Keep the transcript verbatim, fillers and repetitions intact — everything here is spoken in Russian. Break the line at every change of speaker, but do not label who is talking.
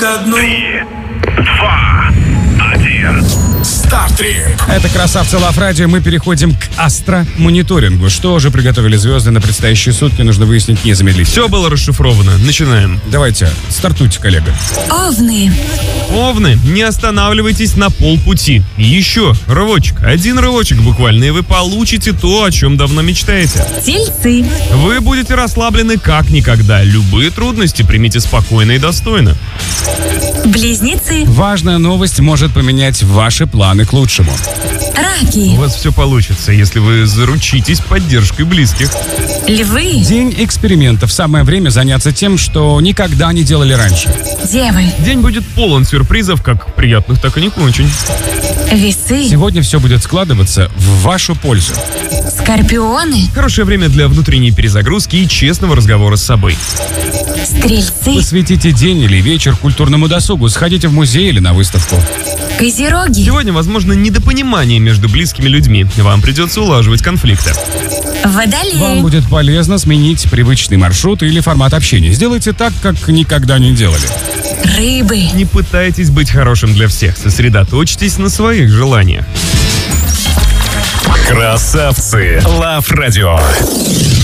Три, два, один.
Стартрип.
Это «Красавцы Лав Радио». Мы переходим к астромониторингу. Что же приготовили звезды на предстоящие сутки, нужно выяснить незамедлительно.
Все было расшифровано. Начинаем.
Давайте, стартуйте, коллега.
Овны.
Овны, не останавливайтесь на полпути. Еще рывочек. Один рывочек буквально, и вы получите то, о чем давно мечтаете.
Тельцы.
Вы будете расслаблены как никогда. Любые трудности примите спокойно и достойно.
Близнецы.
Важная новость может поменять ваши планы к лучшему.
Раки.
У вас все получится, если вы заручитесь поддержкой близких.
Львы.
День экспериментов. Самое время заняться тем, что никогда не делали раньше.
Девы.
День будет полон сюрпризов, как приятных, так и не очень.
Весы.
Сегодня все будет складываться в вашу пользу.
Скорпионы.
Хорошее время для внутренней перезагрузки и честного разговора с собой.
Стрельцы.
Посвятите день или вечер культурному досугу. Сходите в музей или на выставку.
Козероги.
Сегодня, возможно, недопонимание между близкими людьми. Вам придется улаживать конфликты.
Вам
Водолеи.
будет полезно сменить привычный маршрут или формат общения. Сделайте так, как никогда не делали.
Рыбы.
Не пытайтесь быть хорошим для всех. Сосредоточьтесь на своих желаниях.
Красавцы Лав Радио.